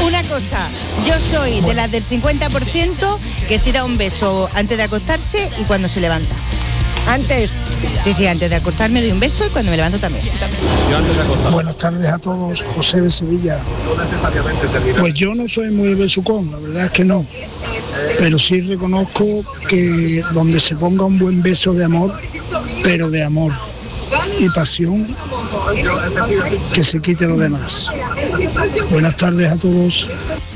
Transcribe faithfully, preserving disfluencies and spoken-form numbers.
Una cosa, yo soy de las del cincuenta por ciento que se da un beso antes de acostarse y cuando se levanta. Antes. Sí, sí, antes de acostarme doy un beso y cuando me levanto también. también. Buenas tardes a todos, José de Sevilla. Pues yo no soy muy besucón, la verdad es que no. Pero sí reconozco que donde se ponga un buen beso de amor, pero de amor y pasión, que se quite lo demás. Buenas tardes a todos.